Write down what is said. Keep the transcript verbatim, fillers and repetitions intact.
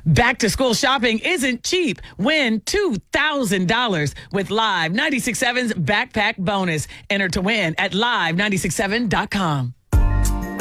Back to school shopping isn't cheap. Win two thousand dollars with Live ninety-six point seven's Backpack Bonus. Enter to win at live nine six seven dot com.